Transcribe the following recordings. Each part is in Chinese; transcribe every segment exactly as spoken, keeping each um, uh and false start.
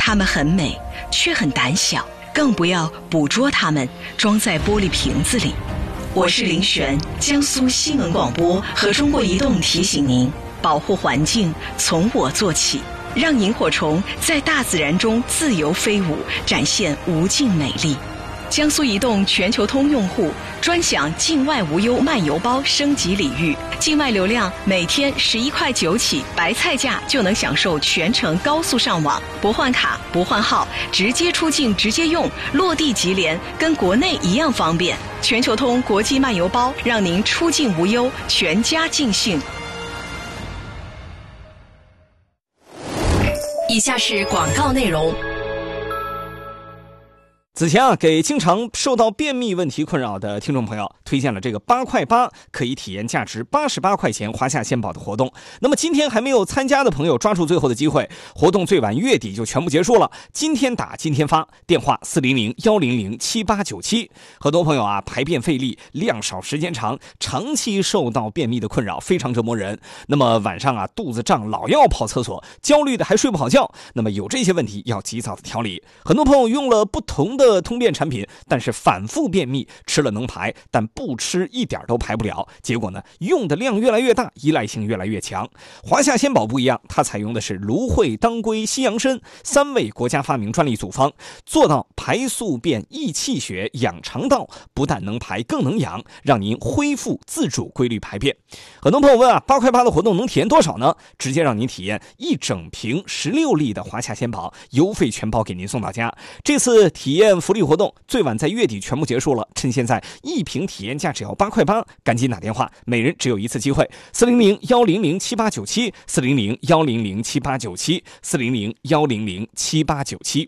它们很美，却很胆小，更不要捕捉它们，装在玻璃瓶子里。我是林璇，江苏新闻广播和中国移动提醒您，保护环境从我做起，让萤火虫在大自然中自由飞舞，展现无尽美丽。江苏移动全球通用户专享境外无忧漫游包升级礼遇，境外流量每天十一块九起，白菜价就能享受全程高速上网，不换卡不换号，直接出境直接用，落地即联，跟国内一样方便。全球通国际漫游包，让您出境无忧，全家尽兴。以下是广告内容。 子强啊，给经常受到便秘问题困扰的听众朋友推荐了这个八块八可以体验价值八十八块钱华夏鲜宝的活动。那么今天还没有参加的朋友，抓住最后的机会，活动最晚月底就全部结束了。今天打今天发，电话四零零幺零零七八九七。很多朋友啊，排便费力，量少时间长，长期受到便秘的困扰，非常折磨人。那么晚上啊，肚子胀，老要跑厕所，焦虑的还睡不好觉。那么有这些问题要及早的调理。很多朋友用了不同的通便产品，但是反复便秘，吃了能排，但不吃一点都排不了，结果呢，用的量越来越大，依赖性越来越强。华夏鲜宝不一样，它采用的是芦荟、当归、西洋参三味国家发明专利组方，做到排宿便、益气血、养肠道，不但能排更能养，让您恢复自主规律排便。很多朋友问啊，八块八的活动能体验多少呢？直接让您体验一整瓶十六粒的华夏鲜宝，邮费全包给您送到家。这次体验福利活动最晚在月底全部结束了，趁现在一瓶体验价只要八块八，赶紧打电话，每人只有一次机会。四零零幺零零七八九七，四零零幺零零七八九七，四零零幺零零七八九七。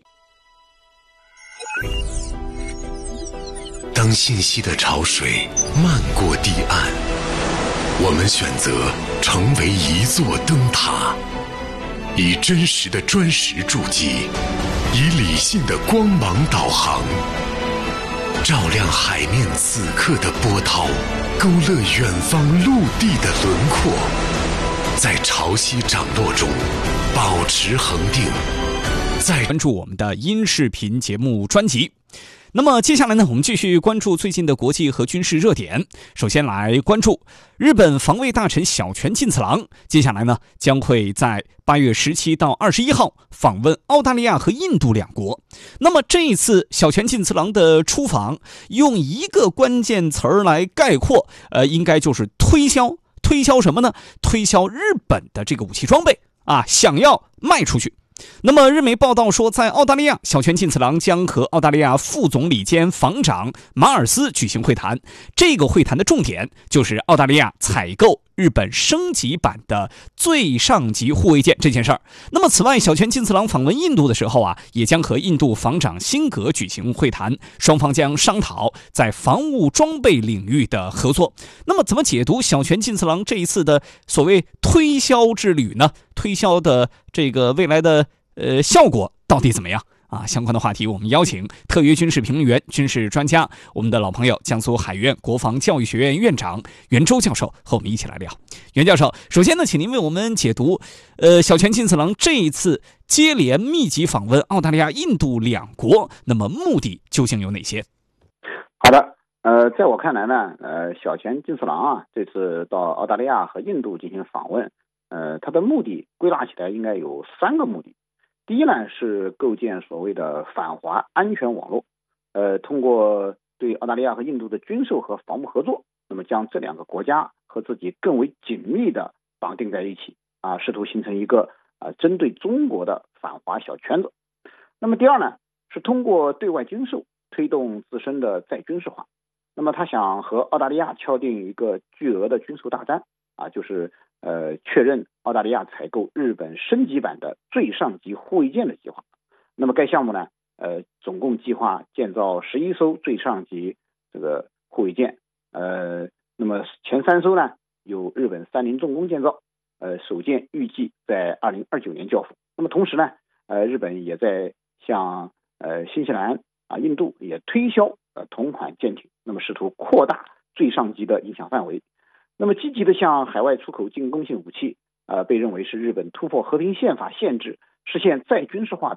当信息的潮水漫过堤岸，我们选择成为一座灯塔，以真实的砖石筑基，以理性的光芒导航，照亮海面此刻的波涛，勾勒远方陆地的轮廓，在潮汐涨落中保持恒定。 在关注我们的音视频节目专辑。那么接下来呢，我们继续关注最近的国际和军事热点。首先来关注日本防卫大臣小泉进次郎，接下来呢将会在八月十七到二十一号访问澳大利亚和印度两国。那么这一次小泉进次郎的出访，用一个关键词儿来概括，呃，应该就是推销。推销什么呢？推销日本的这个武器装备啊，想要卖出去。那么日媒报道说，在澳大利亚，小泉进次郎将和澳大利亚副总理兼防长马尔斯举行会谈。这个会谈的重点就是澳大利亚采购日本升级版的最上级护卫舰这件事儿。那么此外，小泉进次郎访问印度的时候啊，也将和印度防长辛格举行会谈，双方将商讨在防务装备领域的合作。那么怎么解读小泉进次郎这一次的所谓推销之旅呢？推销的这个未来的呃效果到底怎么样啊？相关的话题我们邀请特约军事评论员、军事专家，我们的老朋友江苏海院国防教育学院院长袁周教授和我们一起来聊。袁教授，首先呢，请您为我们解读呃小泉进次郎这一次接连密集访问澳大利亚、印度两国，那么目的究竟有哪些？ 好的，呃，在我看来呢，呃，小泉进次郎啊，这次到澳大利亚和印度进行访问，呃，它的目的归纳起来应该有三个目的。第一呢，是构建所谓的反华安全网络，呃，通过对澳大利亚和印度的军售和防务合作，那么将这两个国家和自己更为紧密的绑定在一起，啊，试图形成一个啊针对中国的反华小圈子。那么第二呢，是通过对外军售推动自身的再军事化。那么他想和澳大利亚敲定一个巨额的军售大单，啊，就是呃确认澳大利亚采购日本升级版的最上级护卫舰的计划。那么该项目呢，呃，总共计划建造十一艘最上级这个护卫舰，呃，那么前三艘呢由日本三菱重工建造，呃，首舰预计在二零二九年交付。那么同时呢，呃，日本也在向呃新西兰啊、印度也推销呃同款舰艇，那么试图扩大最上级的影响范围。那么积极的向海外出口进攻性武器，呃，被认为是日本突破和平宪法限制，实现再军事化